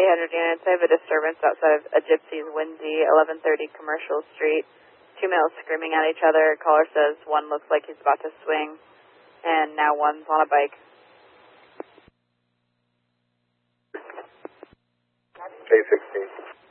800 units. I have a disturbance outside of a Gypsy's Windy, 1130 Commercial Street. Two males screaming at each other. Caller says one looks like he's about to swing, and now one's on a bike. A16.